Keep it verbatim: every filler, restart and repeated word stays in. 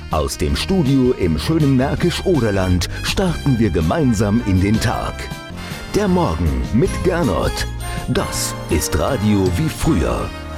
Aus dem Studio im schönen Märkisch-Oderland starten wir gemeinsam in den Tag. Der Morgen mit Gernot. Das ist Radio wie früher.